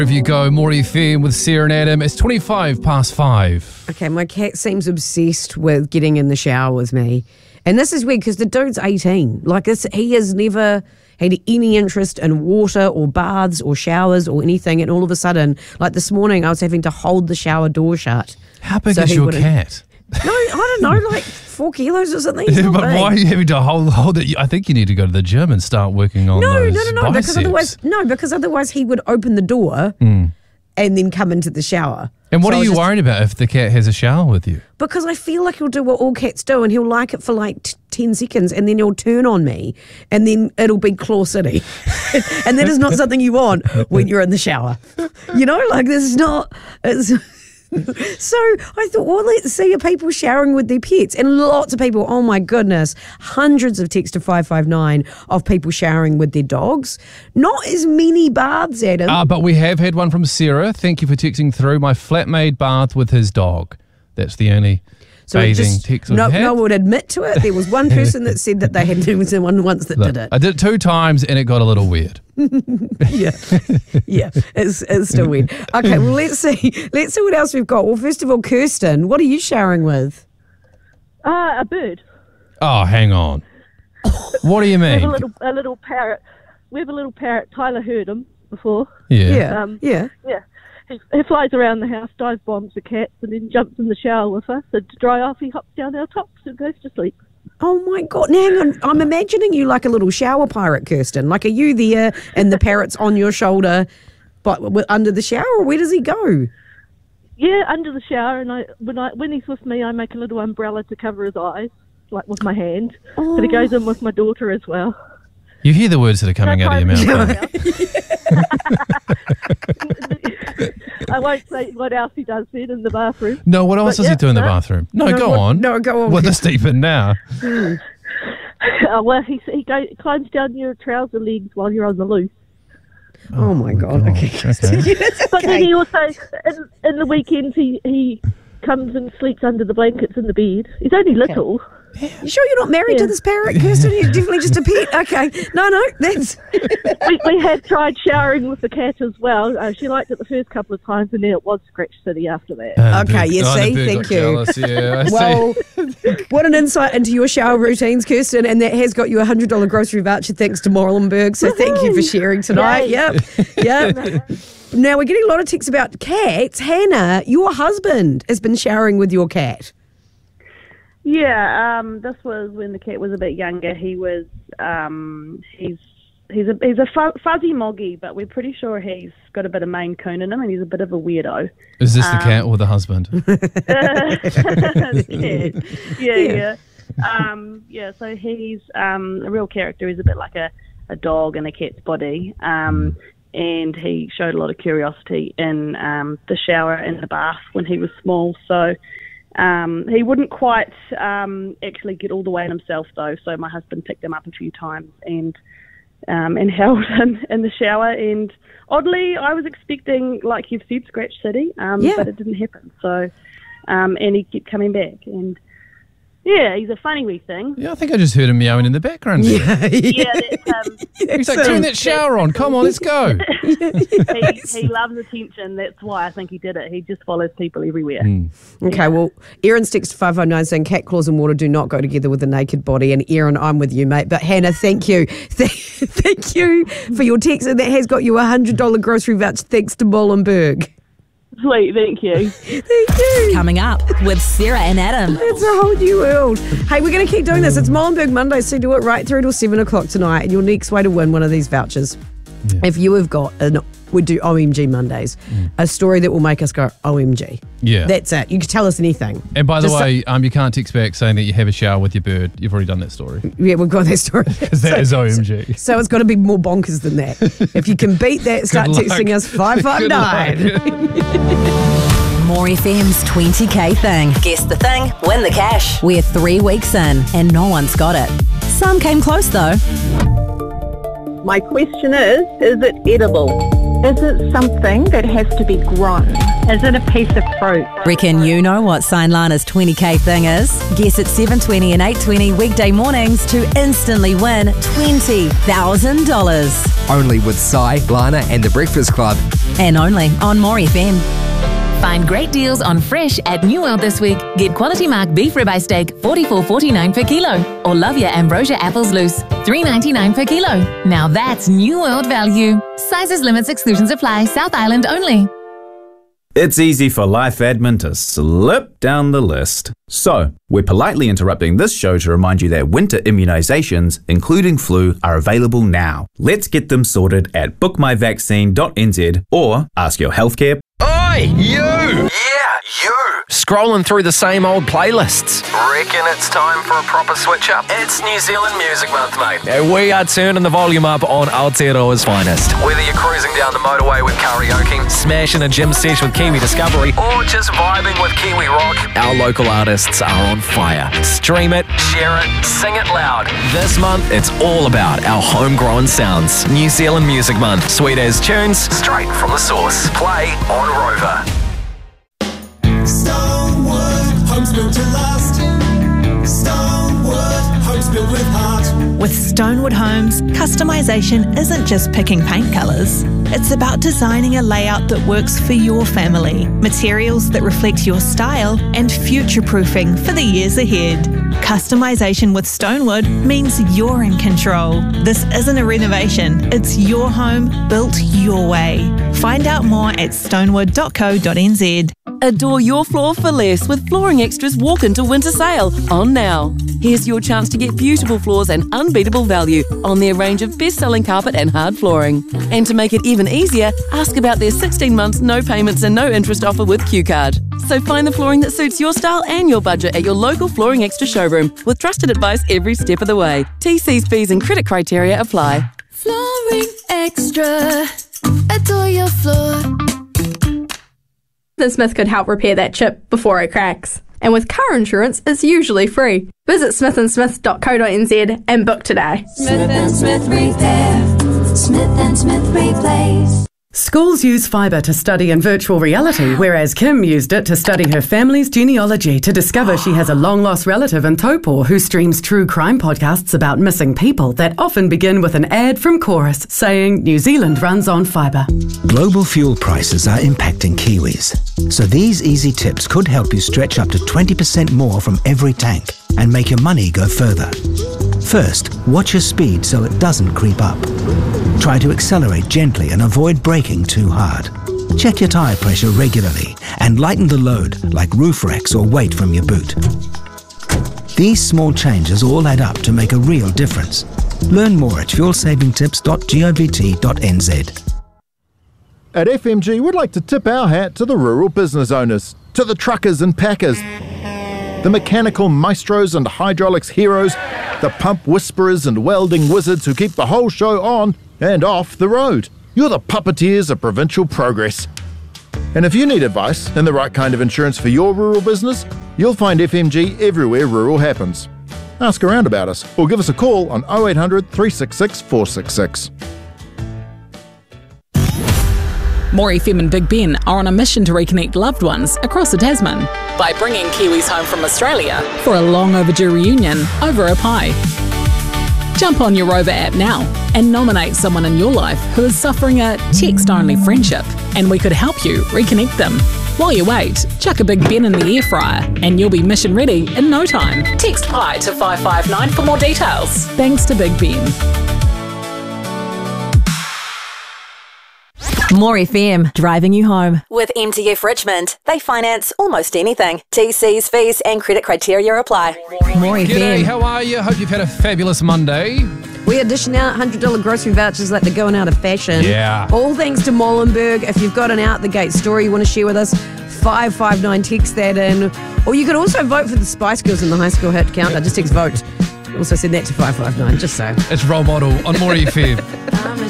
If you go, More FM with Sarah and Adam, it's 5:25. Okay, my cat seems obsessed with getting in the shower with me. And this is weird because the dude's 18. Like, he has never had any interest in water or baths or showers or anything. And all of a sudden, like this morning, I was having to hold the shower door shut. How big is your cat? No, I don't know, like 4 kilos or something. But why are you having to hold it? I think you need to go to the gym and start working on those biceps. Because otherwise he would open the door and then come into the shower. And what are you worried about if the cat has a shower with you? Because I feel like he'll do what all cats do and he'll like it for like 10 seconds and then he'll turn on me and then it'll be Claw City. And that is not something you want when you're in the shower. You know, like this is not... So I thought, well, let's see, are people showering with their pets? And lots of people, oh my goodness, hundreds of texts to 559 of people showering with their dogs. Not as many baths, Adam. But we have had one from Sarah. Thank you for texting through. My flatmate bathed with his dog. That's the only bathing text we've had. No one would admit to it. There was one person that said that they had someone once that did it. I did it 2 times and it got a little weird. Yeah, it's still weird. Okay, well, let's see what else we've got. Well, first of all, Kirsten, what are you showering with? A bird. Oh, hang on. What do you mean? We have a little parrot. We have a little parrot. Tyler heard him before. Yeah. Yeah. He flies around the house, dive bombs the cats, and then jumps in the shower with us. And to dry off, he hops down our tops and goes to sleep. Oh my God! Now, hang on. I'm imagining you like a little shower pirate, Kirsten. Like, are you there and the parrot's on your shoulder, but under the shower? Or where does he go? Yeah, under the shower. And when he's with me, I make a little umbrella to cover his eyes, like with my hand. Oh. But he goes in with my daughter as well. You hear the words that are coming out of your mouth. I won't say what else he does then in the bathroom. No, what else does he do in the bathroom? No, go on. No, go on. We're this deep in now. Well, he climbs down your trouser legs while you're on the loose. Oh my God. Okay. But then he also, in the weekends, he comes and sleeps under the blankets in the bed. He's only little. You sure you're not married to this parrot, Kirsten? You're definitely just a pet. Okay. No, that's... we had tried showering with the cat as well. She liked it the first couple of times, and then it was Scratch City after that. Okay, thank you. Jealous, yeah, well, what an insight into your shower routines, Kirsten, and that has got you a $100 grocery voucher thanks to Morelenberg, so thank you for sharing tonight. Yep. Now, we're getting a lot of texts about cats. Hannah, your husband has been showering with your cat. Yeah, this was when the cat was a bit younger. He was, he's a fuzzy moggy, but we're pretty sure he's got a bit of Maine Coon in him, and he's a bit of a weirdo. Is this the cat or the husband? Yeah. So he's a real character. He's a bit like a dog in a cat's body, and he showed a lot of curiosity in the shower and the bath when he was small. So. He wouldn't quite actually get all the way in himself, though, so my husband picked him up a few times and held him in the shower. And oddly, I was expecting, like you've said, Scratch City, but it didn't happen. So, and he kept coming back. And yeah, he's a funny wee thing. Yeah, I think I just heard him meowing in the background. Yeah, that's he's like, turn that shower on. Come on, let's go. He loves attention. That's why I think he did it. He just follows people everywhere. Okay, well, Aaron's text 509 saying cat claws and water do not go together with a naked body. And Aaron, I'm with you, mate. But Hannah, thank you. Thank you for your text. And that has got you a $100 grocery voucher thanks to Morelenberg. Sweet, thank you. Thank you. Coming up with Sarah and Adam. It's a whole new world. Hey, we're going to keep doing this. It's Morelenberg Monday, so do it right through till 7 o'clock tonight. And your next way to win one of these vouchers, if you have got we do OMG Mondays, a story that will make us go, OMG. Yeah. That's it. You can tell us anything. And by the way, you can't text back saying that you have a shower with your bird. You've already done that story. Yeah, we've got that story. That is OMG. So it's got to be more bonkers than that. If you can beat that, start texting us 559. More FM's 20k thing. Guess the thing, win the cash. We're 3 weeks in and no one's got it. Some came close though. My question is it edible? Is it something that has to be grown? Is it a piece of fruit? Reckon you know what Sign Lana's 20k thing is? Guess at 7:20 and 8:20 weekday mornings to instantly win $20,000. Only with Sai, Lana and The Breakfast Club. and only on More FM. Find great deals on fresh at New World this week. Get Quality Mark beef ribeye steak, $44.49 per kilo. Or love your Ambrosia apples loose, $3.99 per kilo. Now that's New World value. Sizes, limits, exclusions apply. South Island only. It's easy for life admin to slip down the list. So, we're politely interrupting this show to remind you that winter immunisations, including flu, are available now. Let's get them sorted at bookmyvaccine.nz or ask your healthcare. Oi, you! Yeah, you! Scrolling through the same old playlists. Reckon it's time for a proper switch up? It's New Zealand Music Month, mate. We are turning the volume up on Aotearoa's finest. Whether you're cruising down the motorway with karaoke, smashing a gym sesh with Kiwi Discovery, or just vibing with Kiwi Rock, our local artists are on fire. Stream it, share it, sing it loud. This month, it's all about our homegrown sounds. New Zealand Music Month. Sweet as tunes, straight from the source. Play on Rover. Stonewood, homes built to last. Stonewood, homes built with heart. With Stonewood Homes, customisation isn't just picking paint colours. It's about designing a layout that works for your family, materials that reflect your style, and future-proofing for the years ahead. Customisation with Stonewood means you're in control. This isn't a renovation, it's your home built your way. Find out more at stonewood.co.nz. Adore your floor for less with Flooring Extra's walk-into winter sale on now. Here's your chance to get beautiful floors and unbeatable value on their range of best-selling carpet and hard flooring. And to make it even easier, ask about their 16 months no payments and no interest offer with Q-Card. So find the flooring that suits your style and your budget at your local Flooring Extra showroom with trusted advice every step of the way. TC's fees and credit criteria apply. Flooring Extra. Adore your floor. Smith could help repair that chip before it cracks. And with car insurance, it's usually free. Visit smithandsmith.co.nz and book today. Smith & Smith Repair. Smith & Smith Replace. Schools use fibre to study in virtual reality, whereas Kim used it to study her family's genealogy to discover she has a long-lost relative in Taupo who streams true crime podcasts about missing people that often begin with an ad from Chorus saying New Zealand runs on fibre. Global fuel prices are impacting Kiwis, so these easy tips could help you stretch up to 20% more from every tank and make your money go further. First, watch your speed so it doesn't creep up. Try to accelerate gently and avoid braking too hard. Check your tyre pressure regularly and lighten the load like roof racks or weight from your boot. These small changes all add up to make a real difference. Learn more at fuelsavingtips.govt.nz. At FMG, we'd like to tip our hat to the rural business owners, to the truckers and packers, the mechanical maestros and hydraulics heroes, the pump whisperers and welding wizards who keep the whole show on and off the road. You're the puppeteers of provincial progress. And if you need advice and the right kind of insurance for your rural business, you'll find FMG everywhere rural happens. Ask around about us or give us a call on 0800 366 466. More FM and Big Ben are on a mission to reconnect loved ones across the Tasman by bringing Kiwis home from Australia for a long overdue reunion over a pie. Jump on your Rover app now and nominate someone in your life who is suffering a text-only friendship, and we could help you reconnect them. While you wait, chuck a Big Ben in the air fryer and you'll be mission ready in no time. Text PIE to 559 for more details. Thanks to Big Ben. More FM, driving you home. With MTF Richmond, they finance almost anything. TC's fees and credit criteria apply. More G'day, FM. how are you? Hope you've had a fabulous Monday. We are dishing out $100 grocery vouchers like they're going out of fashion. Yeah. All thanks to Molenberg. If you've got an out-the-gate story you want to share with us, 559, text that in. Or you could also vote for the Spice Girls in the high school hit counter. Just text vote. Also send that to 559, just so. It's Role Model on More FM.